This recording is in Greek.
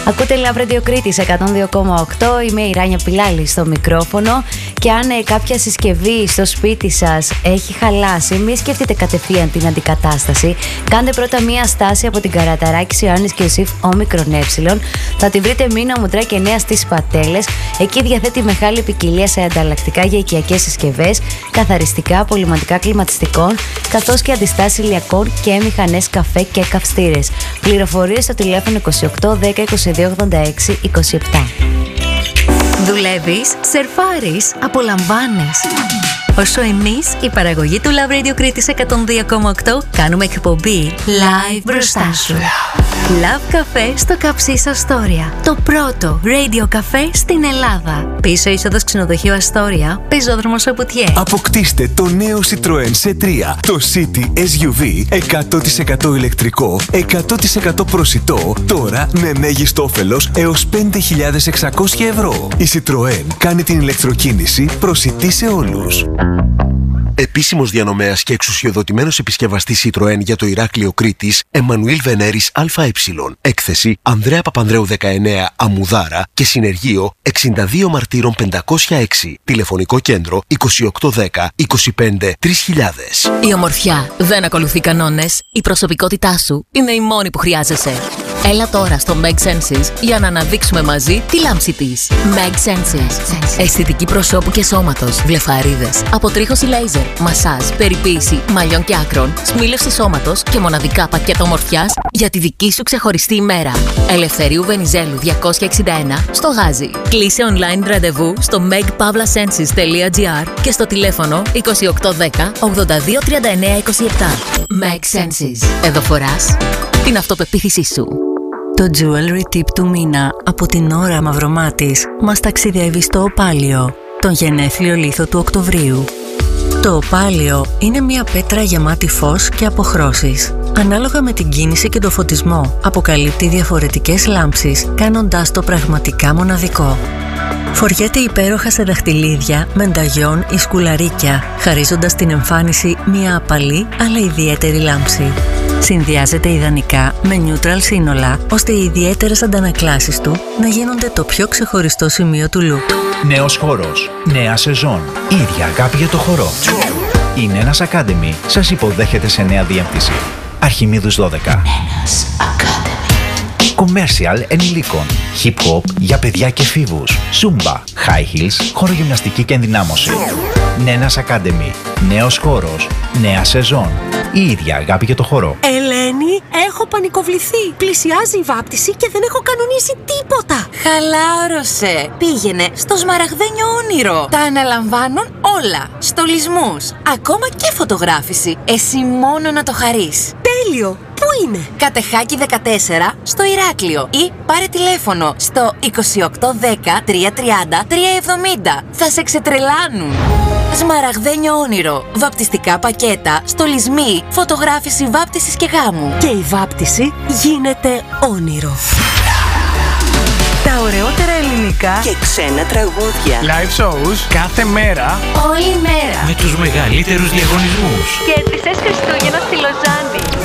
Ακούτε Love Radio Κρήτης 102,8. Είμαι η Ράνια Πιλάλη στο μικρόφωνο. Και αν κάποια συσκευή στο σπίτι σας έχει χαλάσει, μην σκεφτείτε κατευθείαν την αντικατάσταση. Κάντε πρώτα μία στάση από την Καραταράκης Ιωάννης και Ιωσήφ Όμικρον Ε. Θα τη βρείτε Μίνα Μουτρά και Νέα στις Πατέλες. Εκεί διαθέτει μεγάλη ποικιλία σε ανταλλακτικά για οικιακές συσκευές, καθαριστικά, απολυμματικά κλιματιστικών, καθώς και αντιστάσεις ηλιακών και μηχανές καφέ και καυστήρες. Πληροφορίες στο τηλέφωνο 28 10 22 86 27. Δουλεύεις, σερφάρεις, απολαμβάνεις. Όσο εμείς, η παραγωγή του Love Radio Κρήτης 102,8, κάνουμε εκπομπή live μπροστά σου. Love Café στο Καψίς Αστόρια. Το πρώτο radio καφέ στην Ελλάδα. Πίσω είσοδος ξενοδοχείο Αστόρια, πεζόδρομος Απουτιέ. Αποκτήστε το νέο Citroën C3, το City SUV, 100% ηλεκτρικό, 100% προσιτό, τώρα με μέγιστο όφελος έως 5.600 ευρώ. Η Citroën κάνει την ηλεκτροκίνηση προσιτή σε όλους. Επίσημος διανομέας και εξουσιοδοτημένος επισκευαστής Citroën για το Ηράκλειο Κρήτης, Εμμανουήλ Βενέρης ΑΕ. Έκθεση Ανδρέα Παπανδρέου 19, Αμμουδάρα και συνεργείο 62 Μαρτύρων 506. Τηλεφωνικό κέντρο 2810 25 3000. Η ομορφιά δεν ακολουθεί κανόνες. Η προσωπικότητά σου είναι η μόνη που χρειάζεσαι. Έλα τώρα στο Meg Senses για να αναδείξουμε μαζί τη λάμψη της. Meg Senses. Αισθητική προσώπου και σώματος, βλεφαρίδες, αποτρίχωση λέιζερ, μασάζ, περιποίηση μαλλιών και άκρων, σμήλευση σώματος και μοναδικά πακέτο ομορφιάς για τη δική σου ξεχωριστή ημέρα. Ελευθερίου Βενιζέλου 261 στο Γάζι. Κλείσε online ραντεβού στο megpavlasenses.gr και στο τηλέφωνο 2810 82 39 27. Meg Senses. Εδώ φοράς την αυτοπεποίθησή σου. Το jewelry tip του μήνα από την Ώρα Μαυρομάτης μας ταξιδεύει στο οπάλιο, τον γενέθλιο λίθο του Οκτωβρίου. Το οπάλιο είναι μια πέτρα γεμάτη φως και αποχρώσεις. Ανάλογα με την κίνηση και το φωτισμό, αποκαλύπτει διαφορετικές λάμψεις, κάνοντάς το πραγματικά μοναδικό. Φοριέται υπέροχα σε δαχτυλίδια, μενταγιόν ή σκουλαρίκια, χαρίζοντας την εμφάνιση μια απαλή αλλά ιδιαίτερη λάμψη. Συνδυάζεται ιδανικά με neutral σύνολα, ώστε οι ιδιαίτερες αντανακλάσεις του να γίνονται το πιο ξεχωριστό σημείο του look. Νέος χώρος, νέα σεζόν, ίδια αγάπη για το χορό. Η Νένας Academy σας υποδέχεται σε νέα διεύθυνση. Αρχιμίδους 12. Νένας Academy. Commercial ενηλίκων, hip hop για παιδιά και εφήβους, zumba, high heels, χορογυμναστική και ενδυνάμωση. Νένας Academy, νέος χώρος, νέα σεζόν. Η ίδια αγάπη για το χορό. Ελένη, έχω πανικοβληθεί. Πλησιάζει η βάπτιση και δεν έχω κανονίσει τίποτα. Χαλάρωσε. Πήγαινε στο Σμαραγδένιο Όνειρο. Τα αναλαμβάνουν όλα. Στολισμούς, ακόμα και φωτογράφηση. Εσύ μόνο να το χαρείς. Τέλειο. Πού είναι? Κατεχάκη 14 στο Ηράκλειο ή πάρε τηλέφωνο στο 2810 330 370. Θα σε ξετρελάνουν. Σμαραγδένιο Όνειρο. Βαπτιστικά πακέτα, στολισμοί, φωτογράφηση βάπτισης και γάμου. Και η βάπτιση γίνεται όνειρο. Τα ωραιότερα ελληνικά και ξένα τραγούδια. Live shows κάθε μέρα. Όλη μέρα. Με τους μεγαλύτερους διαγωνισμούς. Κέρδισες Χριστούγεννα στη Λοζάνη.